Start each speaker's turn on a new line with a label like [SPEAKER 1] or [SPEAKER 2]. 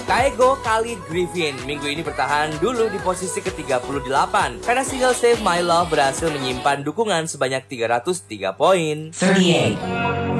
[SPEAKER 1] Kygo kali Griffin minggu ini bertahan dulu di posisi ke-38 karena single Save My Love berhasil menyimpan dukungan sebanyak 303 poin.
[SPEAKER 2] 38.